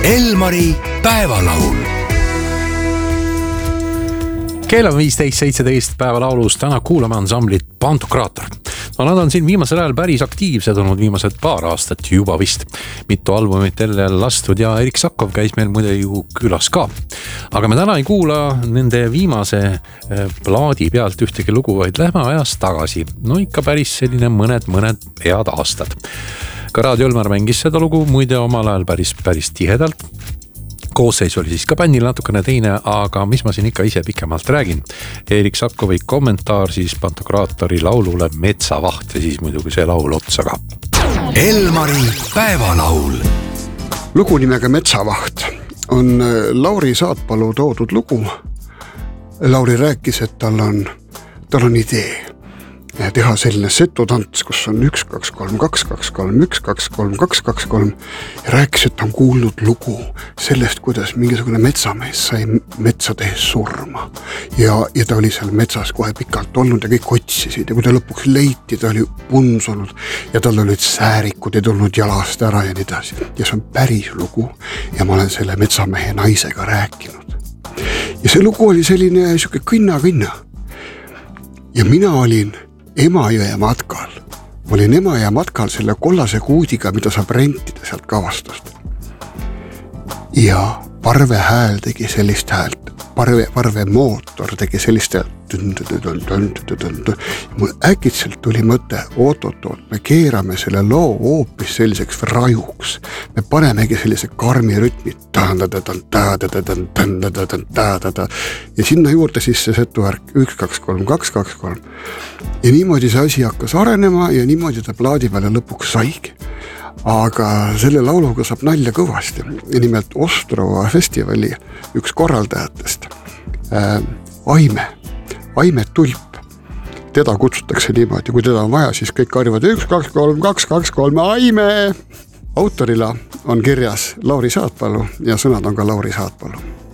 Elmari päevalaul. Kell on 15.17 päevalaulus. Täna kuulame ansamblit Pantokraator. No, nad on siin viimasel ajal päris aktiivsed olnud viimased paar aastat juba vist. Mitu albumit jälle lastud ja Erik Sakov käis meil muide ju külas ka. Aga me täna ei kuula nende viimase plaadi pealt ühtegi lugu, vaid lähme ajas tagasi. No ikka päris selline mõned head aastad. Ka Raadio Elmar mängis seda lugu muide omal ajal päris tihedalt. Koosseis oli siis ka bändil natukene teine, aga mis ma siin ikka ise pikemalt räägin. Erik Sakovi kommentaar siis Pantokraatori laulule Metsavaht ja siis muidugi see laul otsa ka. Elmari päevalaul. Lugu nimega Metsavaht on Lauri Saatpalu toodud lugu. Lauri rääkis, et tal on idee teha selline setotants, kus on 1, 2, 3, 2, 2, 3, 1, 2, 3, 2, 2, 3 ja rääkis, et on kuulnud lugu sellest, kuidas mingisugune metsamees sai metsa tehes surma ja ta oli seal metsas kohe pikalt olnud ja kõik otsisid ja kui ta lõpuks leiti, ta oli punsunud ja tal olid säärikud ja tulnud jalast ära ja nii edasi ja see on päris lugu ja ma olen selle metsamehe naisega rääkinud ja see lugu oli selline kõnna ja mina olin Emajõe matkal. Ma olin Emajõe matkal selle kollase kuudiga, mida saab rentida sealt kavastust. Ja parve hääl tegi sellist häält. Parve mootor tegi sellist häält. Mul äkitselt tuli mõte, oot, me keerame selle loo hoopis selliseks rajuks. Me panemegi sellise karmi rütmi. Ja sinna juurde siis see setuvärk 1, 2, 3, 2, 2, 3. Ja niimoodi see asi hakkas arenema ja niimoodi ta plaadi peale lõpuks saigi. Aga selle lauluga saab nalja kõvasti. Ja nimelt Ostrova festivali üks korraldajatest. Aime Tulp. Teda kutsutakse niimoodi, kui teda on vaja, siis kõik karjuvad 1, 2, 3, 2, 2, 3, Aime! Autorila on kirjas Lauri Saatpalu ja sõnad on ka Lauri Saatpalu.